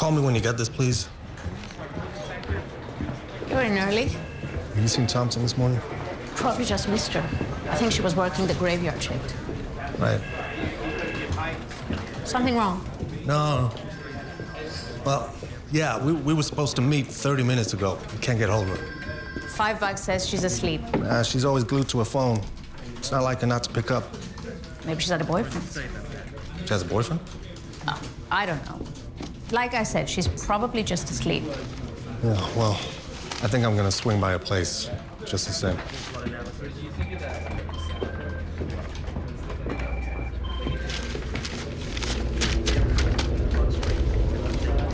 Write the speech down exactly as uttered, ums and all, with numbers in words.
call me when you get this, please? You're in early. Have you seen Thompson this morning? Probably just missed her. I think she was working the graveyard shift. Right. Something wrong? No. Well, yeah, we, we were supposed to meet thirty minutes ago. We can't get hold of her. Five bucks says she's asleep. Uh, she's always glued to her phone. It's not like her not to pick up. Maybe she's had a boyfriend. She has a boyfriend? Oh, I don't know. Like I said, she's probably just asleep. Yeah, well, I think I'm gonna swing by her place just the same.